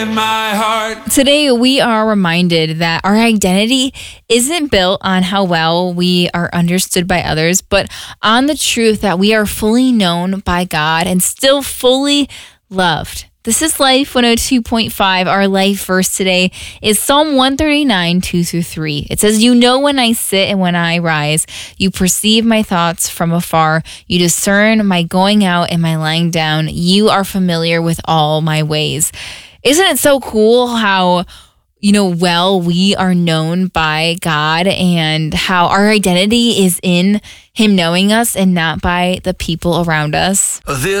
In my heart. Today, we are reminded that our identity isn't built on how well we are understood by others, but on the truth that we are fully known by God and still fully loved. This is Life 102.5. Our life verse today is Psalm 139, 2-3. It says, "You know when I sit and when I rise. You perceive my thoughts from afar. You discern my going out and my lying down. You are familiar with all my ways." Isn't it so cool how, well, we are known by God and how our identity is in Him knowing us and not by the people around us? This